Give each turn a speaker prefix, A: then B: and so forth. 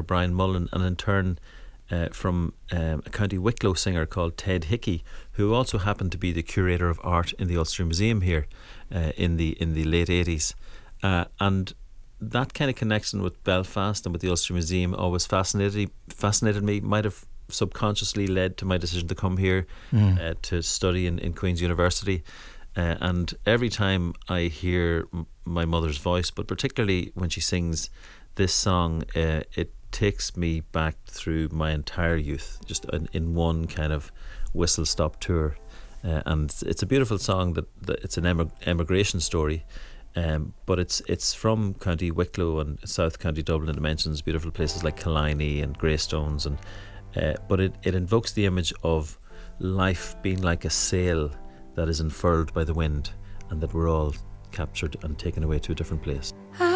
A: singer Brian Mullen, and in turn from a County Wicklow singer called Ted Hickey, who also happened to be the curator of art in the Ulster Museum here in the late 80s. And that kind of connection with Belfast and with the Ulster Museum always fascinated me. Might have subconsciously led to my decision to come here to study in Queen's University. And every time I hear my mother's voice, but particularly when she sings this song, it takes me back through my entire youth, just in one kind of whistle-stop tour. And it's a beautiful song that it's an emigration story. But it's from County Wicklow and South County Dublin. It mentions beautiful places like Killiney and Greystones, and but it invokes the image of life being like a sail that is unfurled by the wind, and that we're all captured and taken away to a different place.